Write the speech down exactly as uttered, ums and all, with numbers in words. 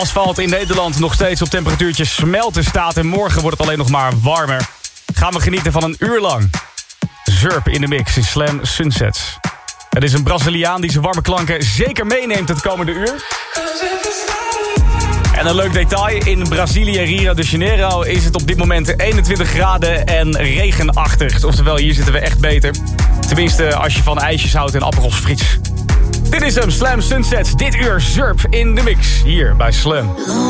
Asfalt in Nederland nog steeds op temperatuurtjes smelten staat en morgen wordt het alleen nog maar warmer. Gaan we genieten van een uur lang Zurp in de mix in Slam Sunsets. Het is een Braziliaan die zijn warme klanken zeker meeneemt het komende uur. En een leuk detail, in Brazilië, Rio de Janeiro is het op dit moment eenentwintig graden en regenachtig. Oftewel, hier zitten we echt beter. Tenminste, als je van ijsjes houdt en Aperol Spritz. Dit is hem, Slam Sunsets. Dit uur Zurp in de mix, hier bij Slam.